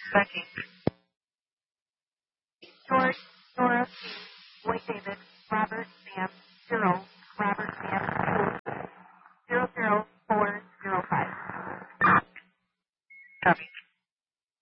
Becky. George, Nora, Steve, Boyd David, Robert, Sam, Cyril,